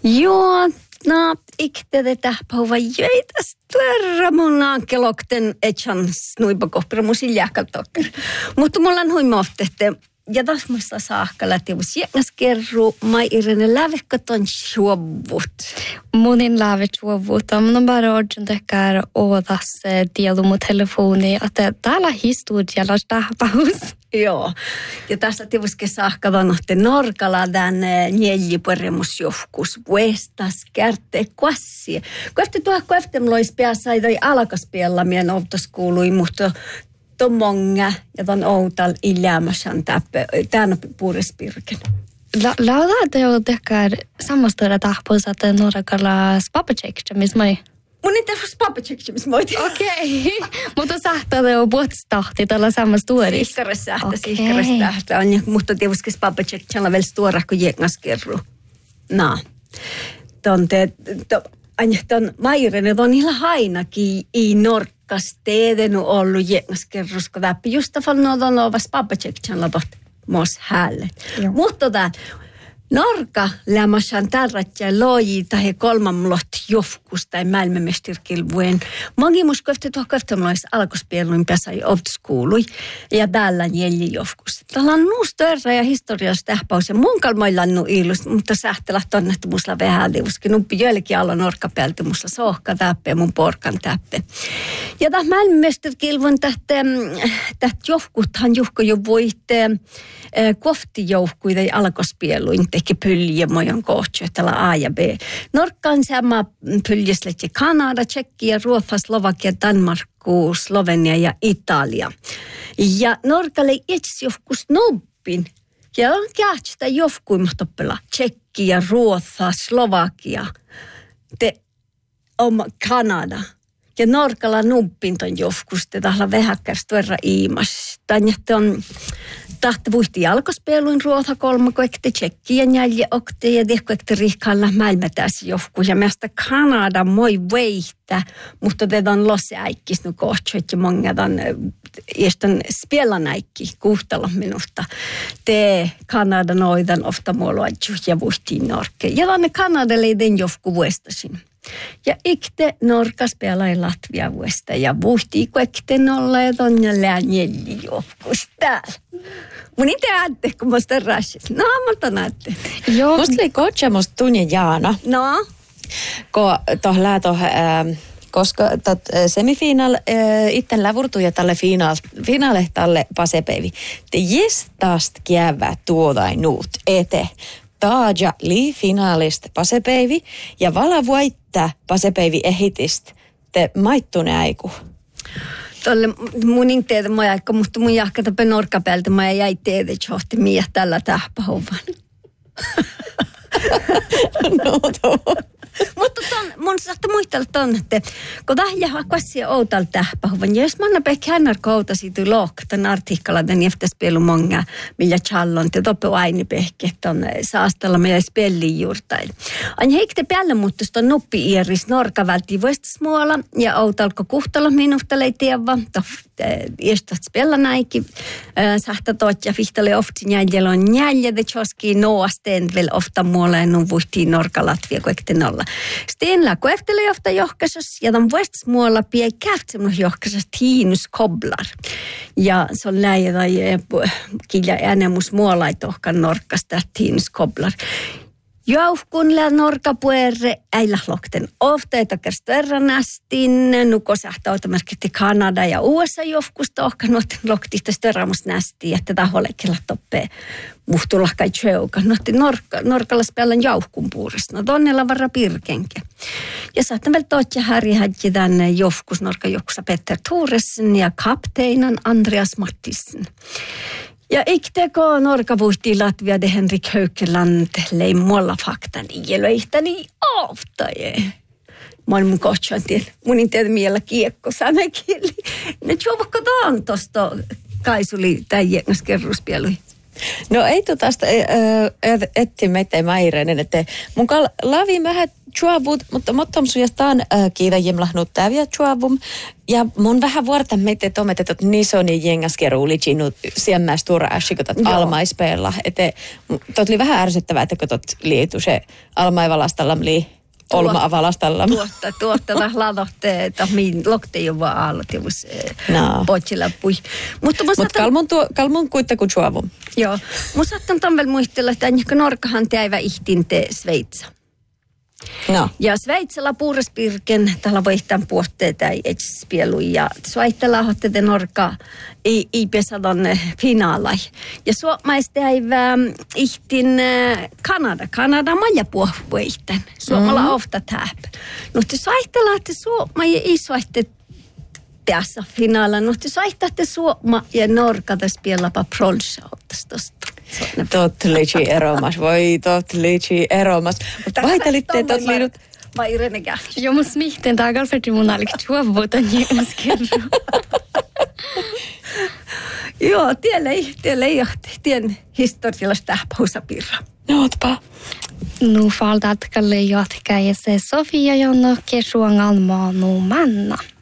Joo, no, ikte tätä pauva jäitäs tuoda mun ankelokten etsan snuipakoppira mun siljääkaltokker. Mutta mulla on huimohti, että ja taas muista saakka lähtivus jäknäs kerru mairinen lävekkaton suovut. Munin lävet suovut. On bara ordentligt tekar ådas dialog mot telefoni. Että täällä historialla tahpaus. Joo. Ja tässä tivuske saakka vannotte Norkala tämän njäljipuremus johkus vuestas kärte kuassi. Kun efter lois päässä ei alkaspiella mien outoskoului, mutta många ja ton outal iljäämässään tämän puurispirken. Laudatte jo tekar samasta tahpaus, että Norkala spapaceksemis moi. Mun ei tehnyt spapaceksemis moi. Okei. Mutta sähtää jo puolestahti tällä samassa tuorissa. Sihkaras on, mutta tietysti spapaceksemisellä vielä stuora kuin jengas kerru. No. Ton mairinen on ihan hainakin i Norkkas teedenut ollut jengas kerrus, kun täppi just on ovas spapaceksemisellä tot mos hälle. Mutta Norka lämmässään tärrätjä loji tai kolmamlot jofkus tai maailmanmestirkilvujen. Magimus kohti alkuspieluin pääsai optiskuului ja täällä jälji jofkus. Täällä on nuusto erä ja historiassa tähpaus ja mun kalmoilla on ilus, mutta sähtelä tonnettu musla vähäliuskin. Nuppi joillekin alla Norka päältä musla sohka täppe mun porkan täppe. Ja tämä maailmanmestirkilvujen täht jofkuthan juhko jo voitte kohti jouhkui tai alkuspieluin teki pylje mojon kohti, täällä A ja B. Norkka on sama pyljeslet ja Kanada, Tsekkiä, Ruotsa, Slovakia, Danmarku, Slovenia ja Italia. Ja Norkalle itse johkus noppin. Ja on kähtsitä johkuimahtoppela Tsekkiä, Ruotsa, Slovakia, Kanada. Ja Norkalla nuppin ton johkus, te tahla vähäkkärs tuoda iimas. Tänne on tahtavuhti alkospeluin Ruotsa kolmakoekte, Tsekkiä jälje okte ja tehkoekte rihkalla maailmatäs johku. Ja meistä Kanada moi veihtä, mutta tätä on loseäikkis nu kohtsot ja monga tämän iestän spielanäikki kuhtalo minusta. Te Kanada noidan ofta muoloadju ja vuhtiin Norke. Ja tänne Kanada leiden johku vuestasin. Ja ikte Norka spelai Latvia vuesta ja vuhtii kuekte nolla ja tonja läänjelli johkus täällä. Mun ite äätte, kun musta rassit. No, mutta näette. Joo. Musta oli kohtsamusta tunne Jaana. No? Koska semifinaal itten lävurtuja tälle finaale tälle pasepäivi. Te jestast kiävä tuodai nuut ete. Taaja li finaalist pasepäivi ja vala voittaa pasepäivi ehitist. Te maittune aiku. Tolle mun teetä mä jäikka, mutta mun jahka tape Norkapäältä mä jäi teetä johti miä tällä tähpähouvan. No tuo. Mutta mun saattaa muistella ton, että kun tähän kuassia outal tähpähouvan, ja jos mä annan pekki hännär kouta siitä tämän artikkala, den efterspelu många, millä challon, te toppe aini pekki, että on saastella meidän spelliin juurtain. On heikte päälle muuttus ton nuppi iiris Norka vältti vuestasmuola, ja outalko kuhtalo minusta leitiävä, iestat spella näikin, sahta ja vihtale ofti jäljellä on jäljellä, tjoski noasteen vielä ofta muoleen, nun vuhtiin Norka Latvia, kuekte nolla. Stenla koeftele ofta johkasas, ja tämän vuestasmuola pie kähtsemnos johkasas Tiinus Koblar. Ja se on läjä tai kilja äänemus muolaitohkan Norkasta Tiinus Koblar. Jauhkun lää Norkapuerre äilählokten ofteita kerstverranästin, nuko sähtä automerkitti Kanada ja USA johkusta ohkan noitten loktista störramus nästi, että taholekilla toppee muhtulahkai tjeuka. Notti Norkalla spellan jauhkun puuresta, no tonnella varra pirkenke. Ja saattaa vielä tootja härjähädji tänne johkus Norka-johkussa Petter Thoresen ja kapteinan Andreas Mattissen. Ja ikteko Norka vuhtii Latvia de Henrik Haukeland lei muolla faktan ijelöihtani oftaje. Mä oon mun kohtsan tien. Mun ei tiedä miellä kiekko sanakieli. Ne tjuvakko taan tosta kaisuli tai jengas kerruspielui. No ei tästä etti meitä maireinen, että mun lavi vähän chuavut, mutta mottom sujastaan kiitä jemlahnut täviä chuavum. Ja mun vähän vuorta meitä tomet, että nisoni jengaskeruuli chinut siemmäs turääsi, kun almaispeella. Että tot oli vähän ärsyttävää, että kun tot liitu se almaivalastalla lii. Olma avalastalla. Tuotta ladohteita, mihin lokte jo vaan aallot, jos potsilla pui. Mutta kalmun kuitta kuin chuavum. Joo. Mun saattan tämän muistella, että aina norkahan täivä ihtinte Sveitsa. No. Ja Sveitsalla puuraspirken tällä vaihtaan puotteita ei etsispielu ja Svaittala hohtete norka ei pesadon finaalai. Ja suomaista äivä ihtin Kanada majapuohuihten. Suomalla ofta täpä. Nuhti Svaittala, että Suoma ei svaitte tässä finaala. Nuhti Svaittatte Suoma ja norka tässä pielapa prolsa ottaisi tosta. Totlitsi eromas. Mutta vaitelitte totlinut. Vai renegä? Jo mun smihten tagal för mun allik chuavuutan jengaskerru. Joo, tielle ei tien historiallista tähpausapirra. Nootpa. Nu faldat kalle jatkaa ja se Sofia jonno kesuangal maanu manna.